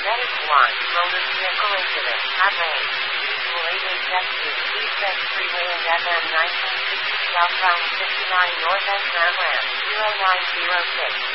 Medic 1, motor vehicle incident, hot lane. Mutual aid executive, East Freeway and FM 1960 southbound 59 north end tram ramp, 0906.